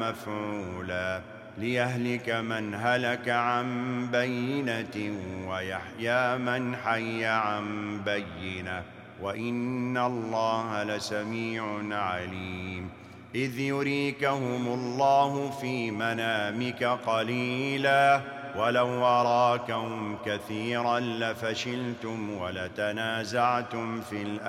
مفعولا ليهلك من هلك عن بينة ويحيى من حي عن بينة وإن الله لسميع عليم. إذ يريكهم الله في منامك قليلا ولو أراكهم كثيرا لفشلتم ولتنازعتم في الأمر